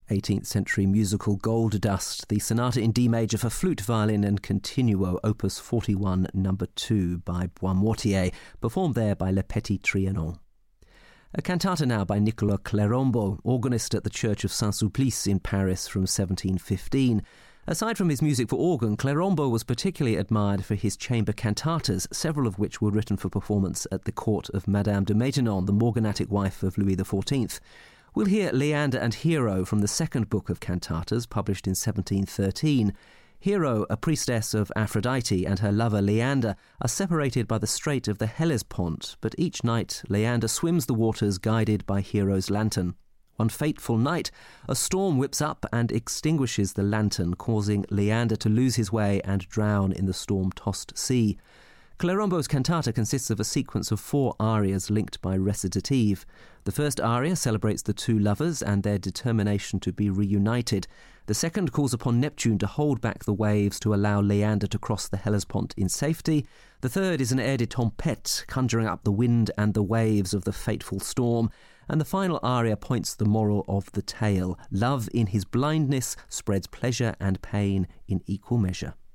18th century musical Gold Dust, the Sonata in D major for flute, violin and continuo, opus 41, number 2 by Boismortier, performed there by Le Petit Trianon. A cantata now by Nicolas Clerombault, organist at the Church of Saint-Sulpice in Paris from 1715. Aside from his music for organ, Clerombault was particularly admired for his chamber cantatas, several of which were written for performance at the court of Madame de Maintenon, the morganatic wife of Louis XIV. We'll hear Leander and Hero from the second book of cantatas, published in 1713. Hero, a priestess of Aphrodite, and her lover Leander are separated by the strait of the Hellespont, but each night Leander swims the waters guided by Hero's lantern. One fateful night, a storm whips up and extinguishes the lantern, causing Leander to lose his way and drown in the storm-tossed sea. Clerombault's cantata consists of a sequence of 4 arias linked by recitative. The first aria celebrates the two lovers and their determination to be reunited. The second calls upon Neptune to hold back the waves to allow Leander to cross the Hellespont in safety. The third is an air de tempête, conjuring up the wind and the waves of the fateful storm. And the final aria points the moral of the tale. Love in his blindness spreads pleasure and pain in equal measure.